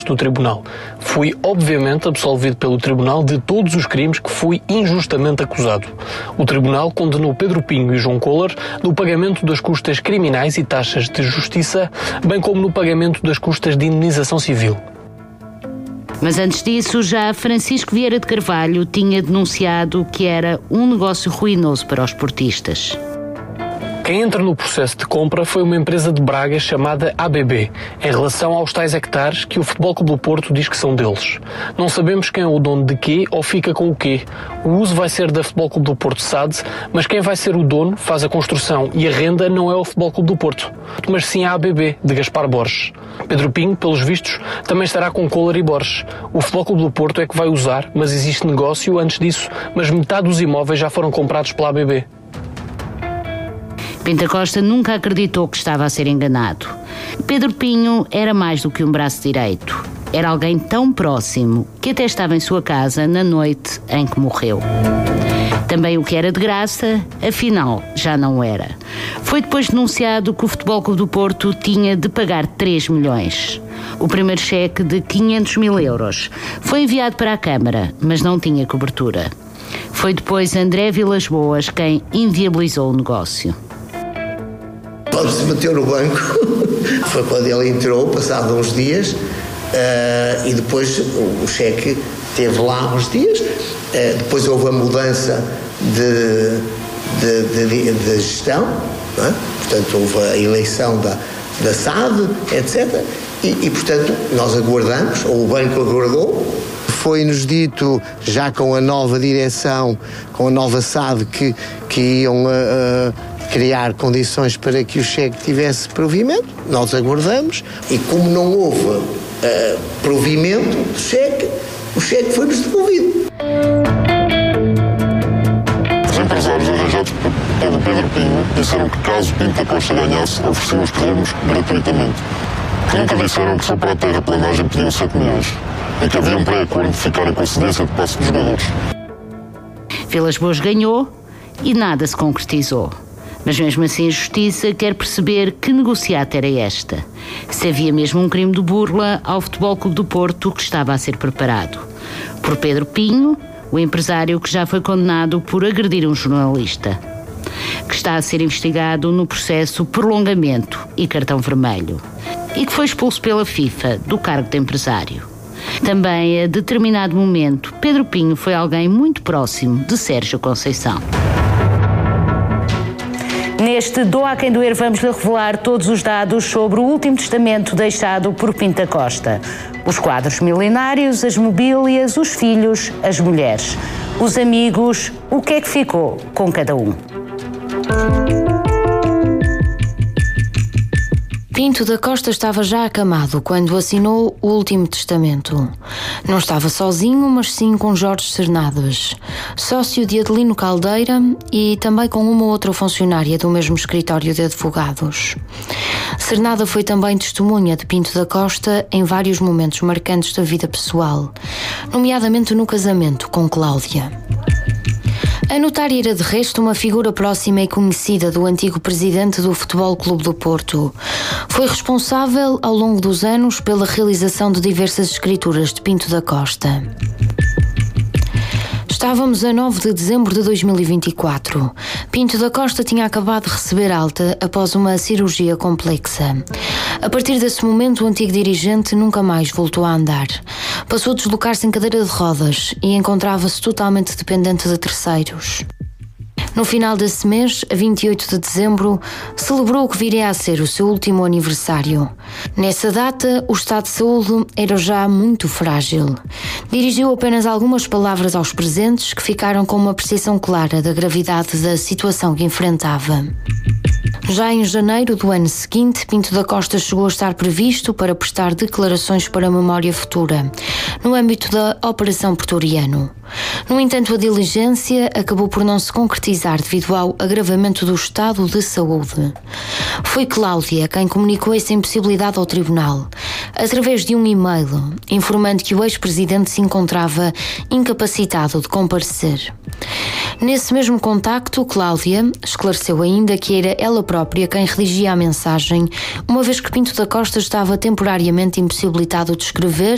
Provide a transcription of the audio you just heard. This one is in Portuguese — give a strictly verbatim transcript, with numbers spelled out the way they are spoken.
do tribunal. Fui, obviamente, absolvido pelo tribunal de todos os crimes que fui injustamente acusado. O tribunal condenou Pedro Pinho e João Kohler no pagamento das custas criminais e taxas de justiça, bem como no pagamento das custas de indenização civil. Mas antes disso, já Francisco Vieira de Carvalho tinha denunciado que era um negócio ruinoso para os portistas. Quem entra no processo de compra foi uma empresa de Braga chamada A B B, em relação aos tais hectares que o Futebol Clube do Porto diz que são deles. Não sabemos quem é o dono de quê ou fica com o quê. O uso vai ser da Futebol Clube do Porto S A D, mas quem vai ser o dono, faz a construção e a renda não é o Futebol Clube do Porto, mas sim a A B B, de Gaspar Borges. Pedro Pinho, pelos vistos, também estará com Kohler e Borges. O Futebol Clube do Porto é que vai usar, mas existe negócio antes disso, mas metade dos imóveis já foram comprados pela A B B. Pinto da Costa nunca acreditou que estava a ser enganado. Pedro Pinho era mais do que um braço direito. Era alguém tão próximo que até estava em sua casa na noite em que morreu. Também o que era de graça, afinal, já não era. Foi depois denunciado que o Futebol Clube do Porto tinha de pagar três milhões. O primeiro cheque de quinhentos mil euros foi enviado para a Câmara, mas não tinha cobertura. Foi depois André Vilas Boas quem inviabilizou o negócio. Quando se meteu no banco, foi quando ele entrou, passado uns dias, uh, e depois o, o cheque teve lá uns dias. Uh, depois houve a mudança de, de, de, de gestão, não é? Portanto, houve a eleição da, da S A D, etcétera. E, e, portanto, nós aguardamos, ou o banco aguardou. Foi-nos dito, já com a nova direção, com a nova S A D, que, que iam uh, criar condições para que o cheque tivesse provimento. Nós aguardamos e, como não houve uh, provimento do cheque, o cheque foi-nos devolvido. Os empresários arranjados pelo Pedro Pinho disseram que, caso Pinto da Costa ganhasse, ofereciam os terrenos gratuitamente. Que nunca disseram que só para a terraplanagem pediam sete milhões. E que havia um pré-acordo de ficarem com a cedência de passe dos jogadores. Vilas Boas ganhou e nada se concretizou. Mas mesmo assim a Justiça quer perceber que negociata era esta. Se havia mesmo um crime de burla ao Futebol Clube do Porto que estava a ser preparado. Por Pedro Pinho, o empresário que já foi condenado por agredir um jornalista. Que está a ser investigado no processo prolongamento e cartão vermelho. E que foi expulso pela FIFA do cargo de empresário. Também, a determinado momento, Pedro Pinho foi alguém muito próximo de Sérgio Conceição. Neste Doa a Quem Doer vamos-lhe revelar todos os dados sobre o último testamento deixado por Pinto da Costa. Os quadros milionários, as mobílias, os filhos, as mulheres. Os amigos, o que é que ficou com cada um? Pinto da Costa estava já acamado quando assinou o último testamento. Não estava sozinho, mas sim com Jorge Cernadas, sócio de Adelino Caldeira e também com uma outra funcionária do mesmo escritório de advogados. Cernada foi também testemunha de Pinto da Costa em vários momentos marcantes da vida pessoal, nomeadamente no casamento com Cláudia. A notária era de resto uma figura próxima e conhecida do antigo presidente do Futebol Clube do Porto. Foi responsável ao longo dos anos pela realização de diversas escrituras de Pinto da Costa. Estávamos a nove de dezembro de dois mil e vinte e quatro. Pinto da Costa tinha acabado de receber alta após uma cirurgia complexa. A partir desse momento, o antigo dirigente nunca mais voltou a andar. Passou a deslocar-se em cadeira de rodas e encontrava-se totalmente dependente de terceiros. No final desse mês, a vinte e oito de dezembro, celebrou o que viria a ser o seu último aniversário. Nessa data, o estado de saúde era já muito frágil. Dirigiu apenas algumas palavras aos presentes que ficaram com uma percepção clara da gravidade da situação que enfrentava. Já em janeiro do ano seguinte, Pinto da Costa chegou a estar previsto para prestar declarações para a memória futura, no âmbito da Operação Pretoriano. No entanto, a diligência acabou por não se concretizar devido ao agravamento do estado de saúde. Foi Cláudia quem comunicou essa impossibilidade ao tribunal, através de um e-mail, informando que o ex-presidente se encontrava incapacitado de comparecer. Nesse mesmo contacto, Cláudia esclareceu ainda que era ela própria quem redigia a mensagem, uma vez que Pinto da Costa estava temporariamente impossibilitado de escrever